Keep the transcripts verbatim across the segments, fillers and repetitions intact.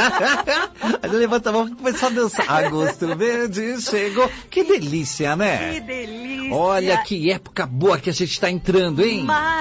A gente levanta a mão e começa a dançar. Agosto Verde chegou. Que delícia, né? Que delícia. Olha que época boa que a gente está entrando, hein?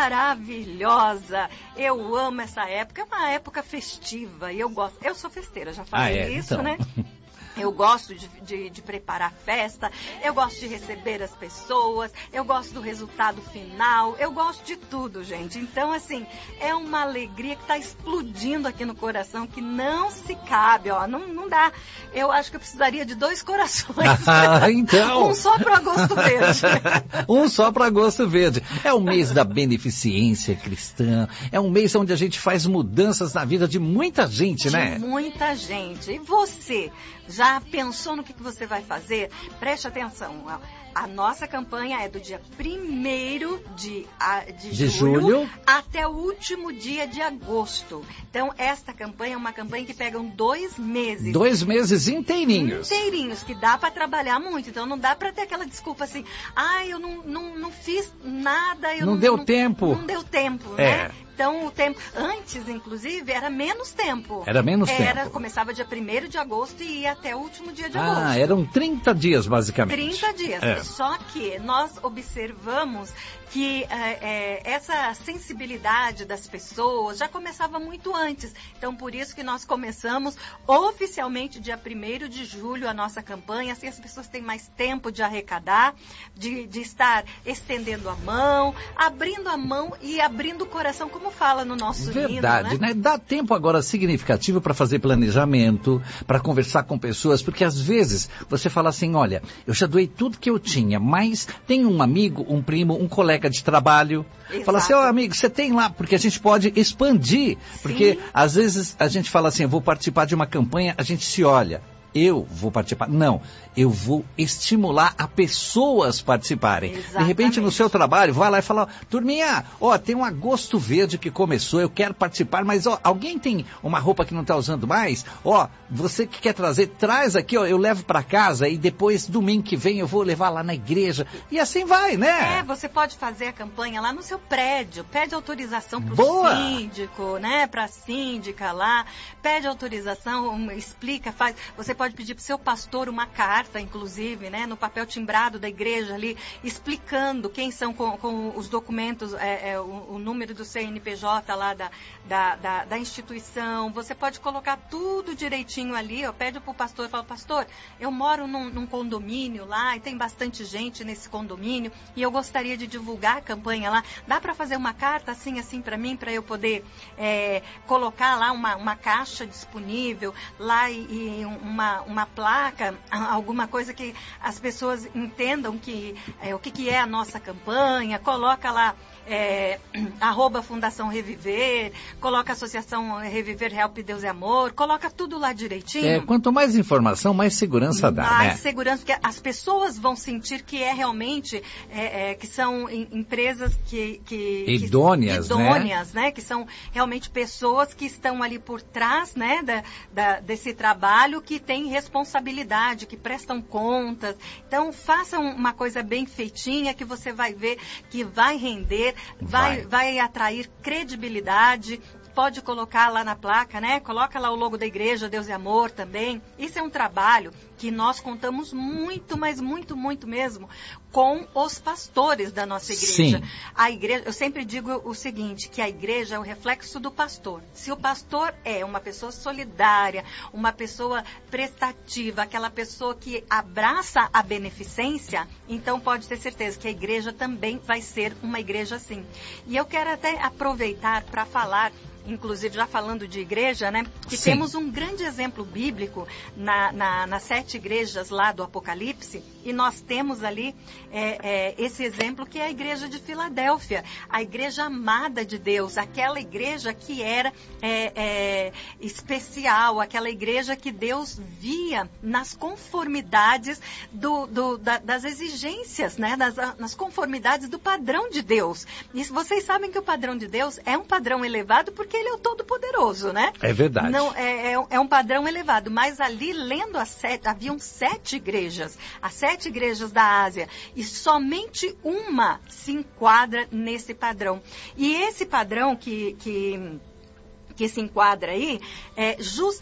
Maravilhosa. Eu amo essa época. É uma época festiva e eu gosto. Eu sou festeira, já falei ah, é? isso, então. né? Eu gosto de, de, de preparar festa, eu gosto de receber as pessoas, eu gosto do resultado final, eu gosto de tudo, gente. Então, assim, é uma alegria que está explodindo aqui no coração, que não se cabe, ó, não, não dá. Eu acho que eu precisaria de dois corações. Ah, então. Um só para Agosto Verde. Um só para Agosto Verde. É o mês da beneficência cristã, é um mês onde a gente faz mudanças na vida de muita gente, de né? Muita gente. E você? Já pensou no que, que você vai fazer? Preste atenção. A nossa campanha é do dia primeiro de, de, de julho, julho até o último dia de agosto. Então, esta campanha é uma campanha que pega dois meses. Dois meses inteirinhos. Inteirinhos, que dá para trabalhar muito. Então, não dá para ter aquela desculpa assim, ah, eu não, não, não fiz nada. Eu não, não deu não, tempo. Não deu tempo, é. né? Então, o tempo, antes, inclusive, era menos tempo. Era menos era, tempo. Começava dia primeiro de agosto e ia até o último dia de agosto. Ah, eram trinta dias, basicamente. trinta dias. É. Só que nós observamos que é, é, essa sensibilidade das pessoas já começava muito antes. Então, por isso que nós começamos oficialmente dia primeiro de julho a nossa campanha. Assim as pessoas têm mais tempo de arrecadar, de, de estar estendendo a mão, abrindo a mão e abrindo o coração, como fala no nosso Verdade, hino, né? né? Dá tempo agora significativo para fazer planejamento, para conversar com pessoas, porque às vezes você fala assim, olha, eu já doei tudo que eu tinha, mas tem um amigo, um primo, um colega de trabalho. Exato. Fala assim, ó, oh, amigo, você tem lá, porque a gente pode expandir. Porque Sim. às vezes a gente fala assim, eu vou participar de uma campanha, a gente se olha. Eu vou participar. Não, eu vou estimular a pessoas participarem. Exatamente. De repente, no seu trabalho, vai lá e fala, turminha, ó, tem um Agosto Verde que começou, eu quero participar, mas ó, alguém tem uma roupa que não está usando mais? Ó, você que quer trazer, traz aqui, ó, eu levo para casa e depois, domingo que vem, eu vou levar lá na igreja. E assim vai, né? É, você pode fazer a campanha lá no seu prédio, pede autorização para Boa. o síndico, né, para a síndica lá, pede autorização, explica, faz, você pode Pode pedir para o seu pastor uma carta, inclusive, né, no papel timbrado da igreja ali, explicando quem são com, com os documentos, é, é, o, o número do C N P J lá da, da, da, da instituição. Você pode colocar tudo direitinho ali, ó, pede para o pastor, fala, pastor, eu moro num, num condomínio lá e tem bastante gente nesse condomínio e eu gostaria de divulgar a campanha lá. Dá para fazer uma carta assim, assim para mim, para eu poder é, colocar lá uma, uma caixa disponível lá e, e uma uma placa, alguma coisa que as pessoas entendam que, é, o que, que é a nossa campanha, coloca lá é, arroba Fundação Reviver, coloca Associação Reviver Help Deus e Amor, coloca tudo lá direitinho. É, quanto mais informação, mais segurança dá, mais né? segurança, porque as pessoas vão sentir que é realmente, é, é, que são em, empresas que... que idôneas, que, idôneas, né? né? Que são realmente pessoas que estão ali por trás, né? Da, da, desse trabalho, que tem responsabilidade, que prestam contas. Então, façam uma coisa bem feitinha, que você vai ver que vai render, vai, vai. vai atrair credibilidade. Pode colocar lá na placa, né? Coloca lá o logo da igreja, Deus e Amor também. Isso é um trabalho que nós contamos muito, mas muito, muito mesmo, com os pastores da nossa igreja. Sim. A igreja, eu sempre digo o seguinte, que a igreja é o reflexo do pastor. Se o pastor é uma pessoa solidária, uma pessoa prestativa, aquela pessoa que abraça a beneficência, então pode ter certeza que a igreja também vai ser uma igreja assim. E eu quero até aproveitar para falar, inclusive já falando de igreja, né? Que Sim. temos um grande exemplo bíblico na, na, nas sete igrejas lá do Apocalipse, e nós temos ali é, é, esse exemplo que é a igreja de Filadélfia, a igreja amada de Deus, aquela igreja que era é, é, especial, aquela igreja que Deus via nas conformidades do, do, da, das exigências, né? Das, nas conformidades do padrão de Deus. E vocês sabem que o padrão de Deus é um padrão elevado porque ele é o Todo-Poderoso, né? É verdade. Não, é, é, é um padrão elevado, mas ali, lendo as sete, haviam sete igrejas, as sete igrejas da Ásia, e somente uma se enquadra nesse padrão. E esse padrão que, que, que se enquadra aí, é justamente